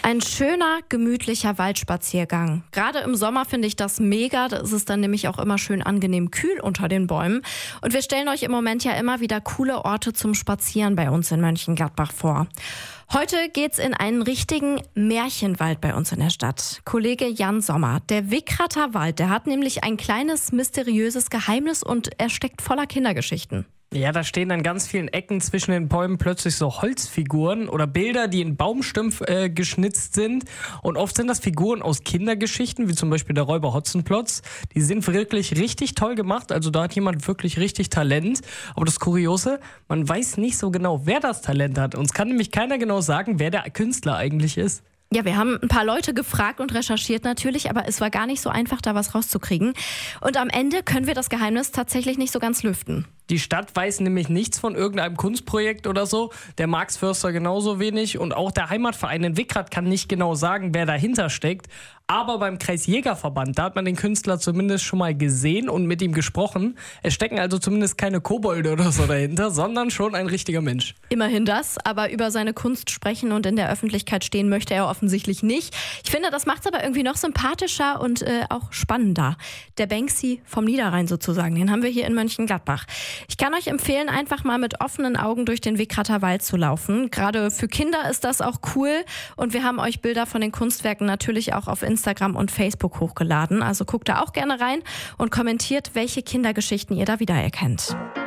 Ein schöner, gemütlicher Waldspaziergang. Gerade im Sommer finde ich das mega. Da ist es dann nämlich auch immer schön angenehm kühl unter den Bäumen. Und wir stellen euch im Moment ja immer wieder coole Orte zum Spazieren bei uns in Mönchengladbach vor. Heute geht's in einen richtigen Märchenwald bei uns in der Stadt. Kollege Jan Sommer, der Wickrater Wald, der hat nämlich ein kleines, mysteriöses Geheimnis und er steckt voller Kindergeschichten. Ja, da stehen an ganz vielen Ecken zwischen den Bäumen plötzlich so Holzfiguren oder Bilder, die in Baumstümpf geschnitzt sind. Und oft sind das Figuren aus Kindergeschichten, wie zum Beispiel der Räuber Hotzenplotz. Die sind wirklich richtig toll gemacht, also da hat jemand wirklich richtig Talent. Aber das Kuriose, man weiß nicht so genau, wer das Talent hat. Uns kann nämlich keiner genau sagen, wer der Künstler eigentlich ist. Ja, wir haben ein paar Leute gefragt und recherchiert natürlich, aber es war gar nicht so einfach, da was rauszukriegen. Und am Ende können wir das Geheimnis tatsächlich nicht so ganz lüften. Die Stadt weiß nämlich nichts von irgendeinem Kunstprojekt oder so, der Max Förster genauso wenig und auch der Heimatverein in Wickrath kann nicht genau sagen, wer dahinter steckt. Aber beim Kreisjägerverband, da hat man den Künstler zumindest schon mal gesehen und mit ihm gesprochen. Es stecken also zumindest keine Kobolde oder so dahinter, sondern schon ein richtiger Mensch. Immerhin das, aber über seine Kunst sprechen und in der Öffentlichkeit stehen möchte er offensichtlich nicht. Ich finde, das macht es aber irgendwie noch sympathischer und auch spannender. Der Banksy vom Niederrhein sozusagen, den haben wir hier in Mönchengladbach. Ich kann euch empfehlen, einfach mal mit offenen Augen durch den Wickrater Wald zu laufen. Gerade für Kinder ist das auch cool und wir haben euch Bilder von den Kunstwerken natürlich auch auf Instagram und Facebook hochgeladen. Also guckt da auch gerne rein und kommentiert, welche Kindergeschichten ihr da wiedererkennt.